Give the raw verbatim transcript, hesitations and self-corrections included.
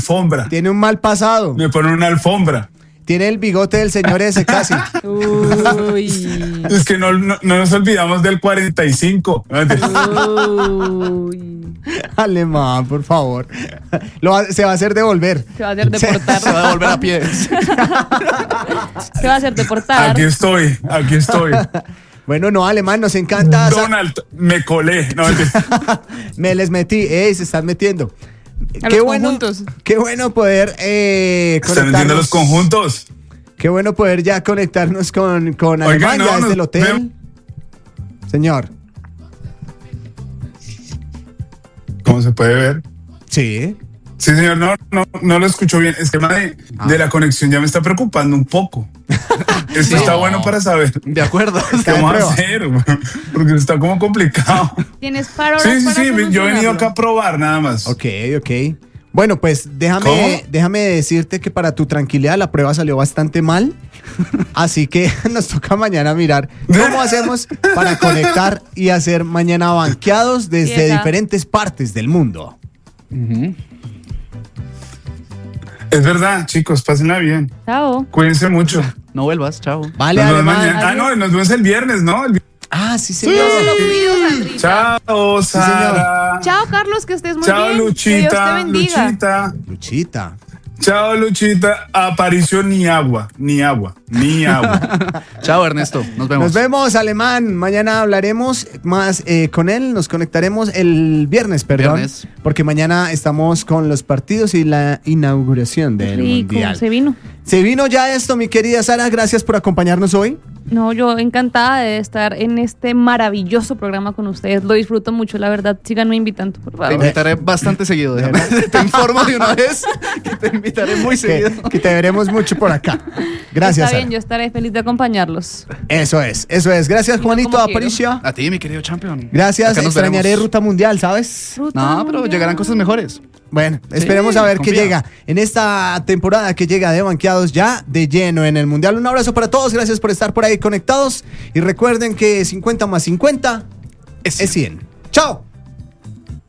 alfombra. Tiene un mal pasado. Me ponen una alfombra. Tiene el bigote del señor ese casi. Uy. Es que no, no, no nos olvidamos del cuarenta y cinco. Uy. Alemán, por favor. Lo va- se va a hacer devolver. Se va a hacer deportar. Se va a devolver a pie. Se va a hacer deportar. Aquí estoy, aquí estoy. Bueno, no, Alemán, nos encanta. Donald, me colé. No, Me les metí. Ey, se están metiendo. A Qué los bueno, conjuntos. qué bueno poder eh, ¿están entiendo los conectarnos. conjuntos? Qué bueno poder ya conectarnos con, con Oiga, Alemán no, ya desde no, el hotel. Señor. ¿Cómo se puede ver? Sí. Sí, señor, no, no, no lo escucho bien. Es que el tema de, Ah. de la conexión ya me está preocupando un poco. Esto está No. bueno para saber De acuerdo. qué Está de vamos a prueba. hacer, porque está como complicado. Tienes paro. Sí, sí, sí, yo he venido acá a probar nada más. Ok, ok. Bueno, pues déjame, ¿Cómo? déjame decirte que para tu tranquilidad la prueba salió bastante mal. Así que nos toca mañana mirar cómo hacemos para conectar y hacer mañana banqueados desde Fiesta. diferentes partes del mundo. Es verdad, chicos, pásenla bien. Chao. Cuídense mucho. No vuelvas, chao. Vale, Nos vemos Alemán. mañana. Ah, no, nos vemos el viernes, ¿no? El vi- Ah, sí, señor. Yo se lo pido, Sandrita. Chao, Sara. Chao, Carlos, que estés muy Chao, bien. Que Dios te Luchita. bendiga. Luchita. Luchita. Chao, Luchita. Aparición ni agua, ni agua, ni agua. Chao, Ernesto. Nos vemos. Nos vemos, Alemán. Mañana hablaremos más eh, con él. Nos conectaremos el viernes, perdón. Viernes. Porque mañana estamos con los partidos y la inauguración del Rico, Mundial. se vino. Se vino ya esto, mi querida Sara. Gracias por acompañarnos hoy. No, yo encantada de estar en este maravilloso programa con ustedes. Lo disfruto mucho, la verdad. Síganme invitando, por Te favor. invitaré bastante seguido. déjame. Te informo de una vez que te invitaré muy seguido. Que, que te veremos mucho por acá. Gracias, Está bien, Sara. yo estaré feliz de acompañarlos. Eso es, eso es. Gracias, No Juanito como quiero. Aparicio. A ti, mi querido champion. Gracias. Acá nos Extrañaré veremos. Ruta Mundial, ¿sabes? Ruta No, pero mundial. llegarán cosas mejores. Bueno, esperemos a ver qué confía. llega en esta temporada que llega de banqueados ya de lleno en el Mundial. Un abrazo para todos, gracias por estar por ahí conectados y recuerden que cincuenta más cincuenta es cien. ¡Chao!